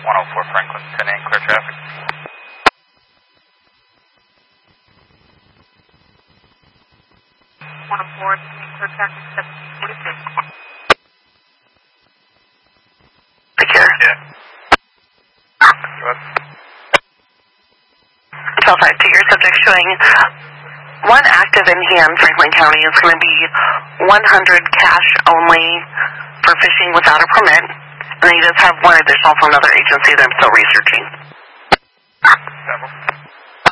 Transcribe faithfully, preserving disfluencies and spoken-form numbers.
one oh four Franklin, ten eight, clear traffic. one oh four, ten eight, clear traffic, seventeen forty-six. Take care. Yeah. Go ahead. Hotel five two, your subject showing one active in hand, Franklin County is going to be one hundred cash only for fishing without a permit. And then he does have one additional from another agency that I'm still researching.